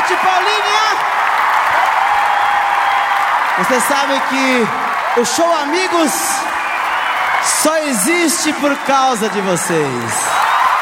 noite, Paulinha! Você sabe que o show Amigos só existe por causa de vocês.